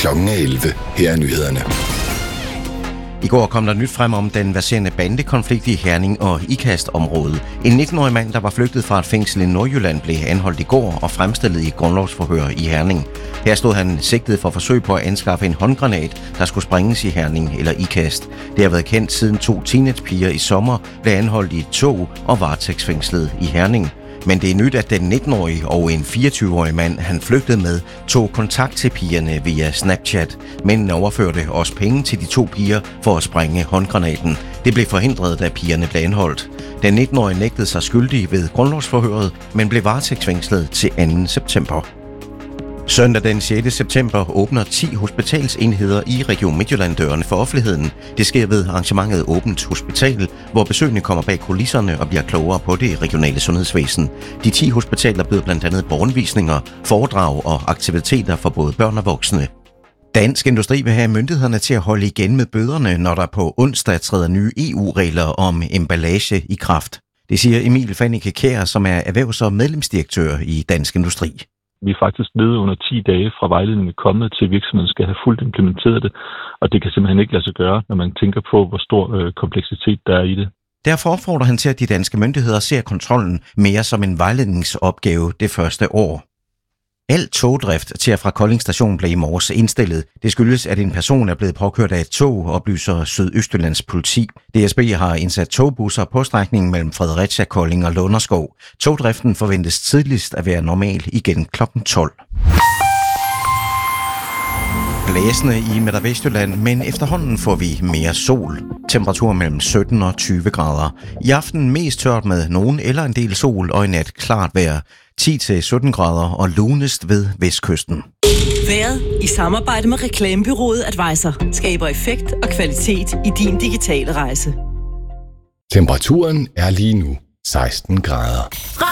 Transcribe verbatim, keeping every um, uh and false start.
Klokken er elleve. Her er nyhederne. I går kom der nyt frem om den verserende bandekonflikt i Herning og Ikast-området. En nitten-årig mand, der var flygtet fra et fængsel i Nordjylland, blev anholdt i går og fremstillet i et grundlovsforhør i Herning. Her stod han sigtet for forsøg på at anskaffe en håndgranat, der skulle sprænges i Herning eller Ikast. Det har været kendt siden to teenagepiger i sommer blev anholdt i et tog og varetægtsfængslet i Herning. Men det er nyt, at den nitten-årige og en fireogtyve-årig mand, han flygtede med, tog kontakt til pigerne via Snapchat. Mændene overførte også penge til de to piger for at sprænge håndgranaten. Det blev forhindret, da pigerne blev anholdt. Den nitten-årige nægtede sig skyldig ved grundlovsforhøret, men blev varetægtsfængslet til anden september. Søndag den sjette september åbner ti hospitalsenheder i Region Midtjylland dørene for offentligheden. Det sker ved arrangementet Åbent Hospital, hvor besøgende kommer bag kulisserne og bliver klogere på det regionale sundhedsvæsen. De ti hospitaler byder blandt andet borgenvisninger, foredrag og aktiviteter for både børn og voksne. Dansk Industri vil have myndighederne til at holde igen med bøderne, når der på onsdag træder nye E U-regler om emballage i kraft. Det siger Emil Fannike Kjær, som er erhvervs- og medlemsdirektør i Dansk Industri. Vi er faktisk nede under ti dage fra vejledningen er kommet til virksomheden skal have fuldt implementeret det, og det kan simpelthen ikke lade sig gøre, når man tænker på, hvor stor øh, kompleksitet der er i det. Derfor opfordrer han til, at de danske myndigheder ser kontrollen mere som en vejledningsopgave det første år. Al togdrift til og fra Kolding Station blev i morges indstillet. Det skyldes, at en person er blevet påkørt af et tog, oplyser Sydøstjyllands politi. D S B har indsat togbusser på strækningen mellem Fredericia, Kolding og Lunderskov. Togdriften forventes tidligst at være normal igen klokken tolv. Blæsende i Midt- og Vestjylland, men efterhånden får vi mere sol. Temperatur mellem sytten og tyve grader. I aften mest tørt med nogen eller en del sol og i nat klart vejr. ti til sytten grader og lunest ved vestkysten. Vejret i samarbejde med reklamebureauet Advisor skaber effekt og kvalitet i din digitale rejse. Temperaturen er lige nu seksten grader.